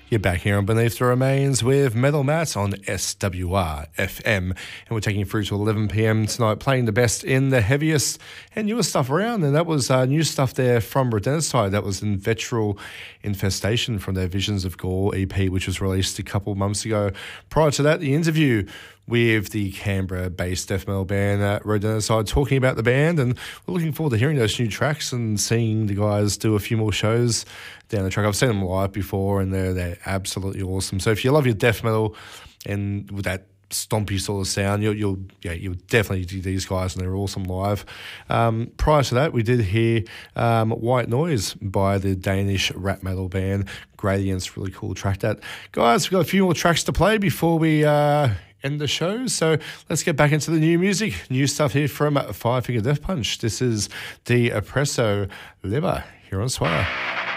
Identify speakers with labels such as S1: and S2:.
S1: You're back here on Beneath the Remains with Metal Matt on SWR FM. And we're taking you through to 11 p.m. tonight, playing the best in the heaviest and newest stuff around. And that was new stuff there from Rodenticide. That was in Vetral Infestation from their Visions of Gore EP, which was released a couple of months ago. Prior to that, the interview with the Canberra-based death metal band Rodenticide, talking about the band, and we're looking forward to hearing those new tracks and seeing the guys do a few more shows down the track. I've seen them live before, and they're absolutely awesome. So if you love your death metal and with that stompy sort of sound, you'll definitely dig these guys, and they're awesome live. Prior to that, we did hear White Noise by the Danish rap metal band Gradients. Really cool track. That, guys, we've got a few more tracks to play before we end the show, so let's get back into the new music. New stuff here from Five Finger Death Punch. This is the Oppresso Liber here on Swire.